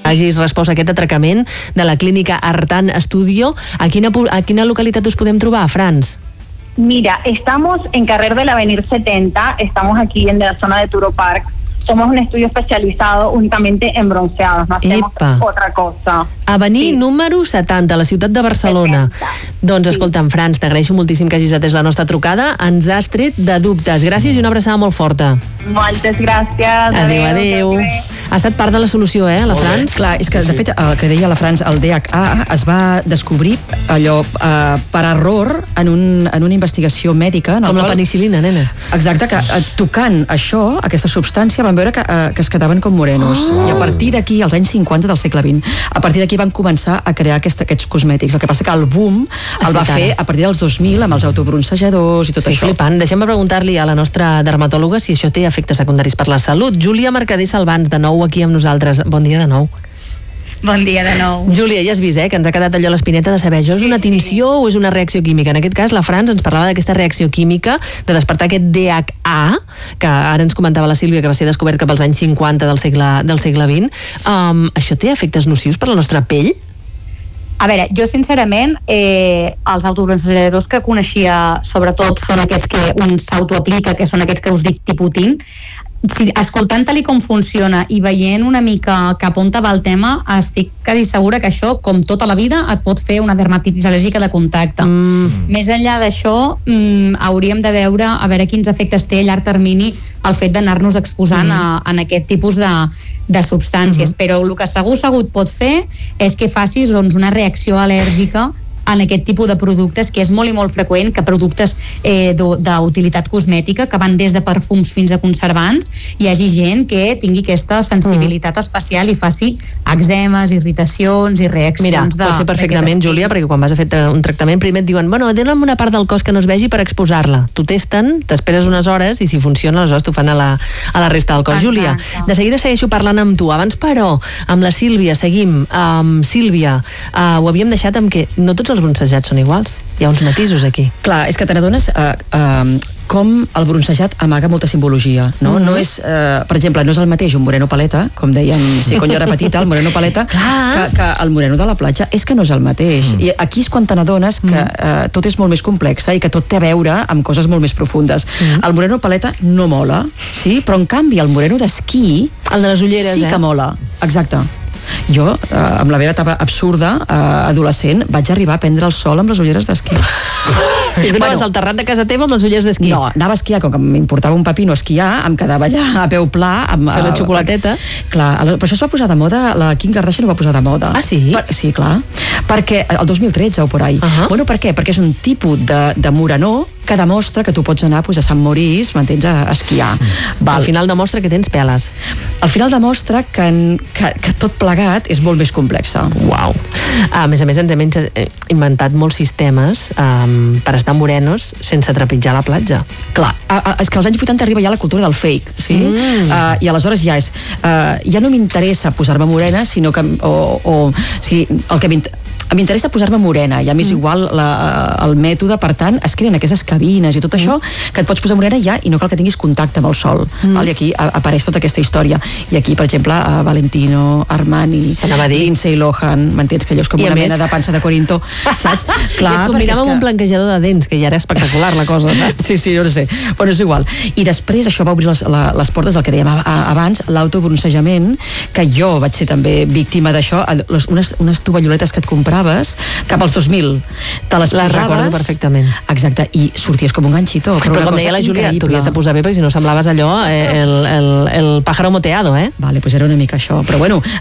hagis respost a aquest atracament de la clínica Artan Studio. A quina localitat us podem trobar, Frans? Mira, estamos en Carrer del Avenir 70, estamos aquí en la zona de Turo Park. Somos un estudio especializado únicamente en bronceados, no hacemos otra cosa. Avenir número 70, a la ciutat de Barcelona. 70. Doncs escolta'm, Frans, t'agraeixo moltíssim que hagis atès la nostra trucada. Ens has tret de dubtes. Gràcies i una abraçada molt forta. Moltes gràcies. Adéu. Ha estat part de la solució, la Frans? Clar, és que de fet el que deia la Frans, el DHA es va descobrir allò per error en una investigació mèdica. Com la penicil·lina, nena. Exacte, que tocant això, aquesta substància, van veure que es quedaven com morenos. I a partir d'aquí, als anys 50 del segle XX, a partir d'aquí van començar a crear aquests cosmètics. El que passa que el boom el va fer a partir dels 2000 amb els autobronzejadors i tot això. Sí, flipant. Deixem preguntar-li a la nostra dermatòloga si això té efectes secundaris per la salut. Júlia Mercader Salvans, de nou aquí amb nosaltres. Bon dia de nou. Bon dia de nou. Júlia, ja has vist, que ens ha quedat allò a l'espineta de saber, això és una tinció o és una reacció química? En aquest cas, la Frans ens parlava d'aquesta reacció química, de despertar aquest DHA, que ara ens comentava la Sílvia, que va ser descobert cap als anys 50 del segle XX. Això té efectes nocius per la nostra pell? A veure, jo sincerament, els autobronzejadors que coneixia sobretot són aquests que un s'autoaplica, que són aquests que us dic tipus tint. Escoltant-li com funciona i veient una mica cap on va el tema, estic quasi segura que això, com tota la vida, et pot fer una dermatitis al·lèrgica de contacte. Més enllà d'això, hauríem de veure a veure quins efectes té a llarg termini el fet d'anar-nos exposant en aquest tipus de substàncies. Però el que segur pot fer és que facis una reacció al·lèrgica en aquest tipus de productes, que és molt i molt freqüent, que productes d'utilitat cosmètica, que van des de perfums fins a conservants, hi hagi gent que tingui aquesta sensibilitat especial i faci eczemes, irritacions i reaccions. Mira, pot ser perfectament, Júlia, perquè quan vas a fer un tractament primer et diuen, dona'm una part del cos que no es vegi per exposar-la. T'ho testen, t'esperes unes hores i si funciona, aleshores t'ho fan a la resta del cos. Júlia, de seguida segueixo parlant amb tu. Abans, però, amb la Sílvia, seguim. Sílvia, ho havíem deixat amb que no tots els bronzejats són iguals. Hi ha uns matisos aquí. Clar, és que te n'adones com el bronzejat amaga molta simbologia, no? No és, per exemple, no és el mateix un moreno paleta, com deien, quan jo era petita, el moreno paleta, que el moreno de la platja. És que no és el mateix. I aquí és quan te n'adones que tot és molt més complex i que tot té a veure amb coses molt més profundes. El moreno paleta no mola, sí? Però en canvi el moreno d'esquí, el de les ulleres, sí que mola. Exacte. Jo, amb la meva etapa absurda, adolescent, vaig arribar a prendre el sol amb les ulleres d'esquí. Si tu anaves al terrat de casa teva amb les ulleres d'esquí. No, anava a esquiar, com que m'importava un pepino esquiar, em quedava allà a peu pla. Fer la xocolateta. Clar, però això es va posar de moda, la Kim Kardashian ho va posar de moda. Ah, sí? Sí, clar. Perquè el 2013 o por ahí. Bueno, per què? Perquè és un tipus de morenó que demostra que tu pots anar a Sant Maurice, m'entens, a esquiar. Al final demostra que tens peles. Al final demostra que tot plegat és molt més complexa. Uau. A més, ens hem inventat molts sistemes per estar morenos sense trepitjar la platja. Clar, és que als anys 80 arriba ja la cultura del fake, sí? I aleshores ja és... ja no m'interessa posar-me morena, sinó que... el que m'interessa posar-me morena, i a més igual el mètode, per tant, es creen aquestes cabines i tot això, que et pots posar morena ja i no cal que tinguis contacte amb el sol. I aquí apareix tota aquesta història. I aquí, per exemple, Valentino, Armani, Lindsay Lohan, m'entens, que allò és com una mena de pansa de Corinto, saps? Clar, es combinava amb un blanquejador de dents, que ja era espectacular la cosa, saps? Sí, jo no sé. Però és igual. I després això va obrir les portes del que dèiem abans, l'autobronzejament, que jo vaig ser també víctima d'això, unes tovalloletes que et compraves cap als 2000. Te les posaves... recordo perfectament. Exacte, i sorties com un ganxito. Però com deia la Júlia, t'ho havies de posar bé, perquè si no semblaves allò el pájaro moteado, Vale, pues era una mica això. Però bueno,